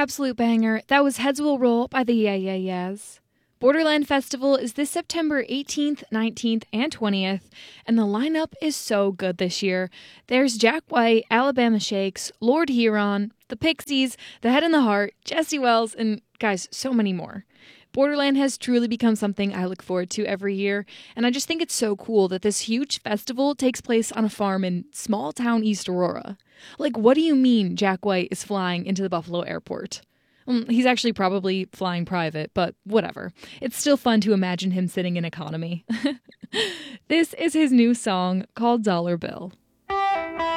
absolute banger. That was Heads Will Roll by the Yeah Yeah Yeahs. Borderland Festival is this September 18th, 19th, and 20th, and the lineup is so good this year. There's Jack White, Alabama Shakes, Lord Huron, The Pixies, The Head and the Heart, Jesse Wells, and guys, so many more. Borderland has truly become something I look forward to every year, and I just think it's so cool that this huge festival takes place on a farm in small town East Aurora. Like, what do you mean Jack White is flying into the Buffalo airport? He's actually probably flying private, but whatever. It's still fun to imagine him sitting in economy. This is his new song called Dollar Bill.